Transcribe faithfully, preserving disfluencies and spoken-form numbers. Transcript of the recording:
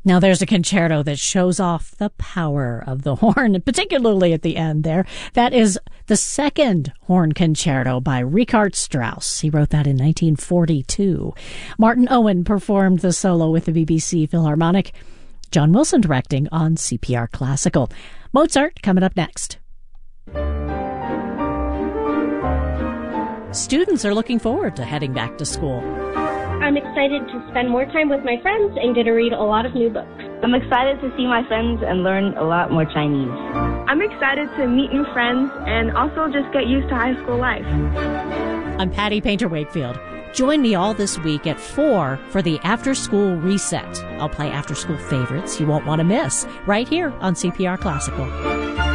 Now, there's a concerto that shows off the power of the horn, particularly at the end there. That is the second horn concerto by Richard Strauss. He wrote that in nineteen forty-two. Martin Owen performed the solo with the B B C Philharmonic. John Wilson directing on C P R Classical. Mozart coming up next. Students are looking forward to heading back to school. I'm excited to spend more time with my friends and get to read a lot of new books. I'm excited to see my friends and learn a lot more Chinese. I'm excited to meet new friends and also just get used to high school life. I'm Patty Painter Wakefield. Join me all this week at four for the After School Reset. I'll play after school favorites you won't want to miss right here on C P R Classical.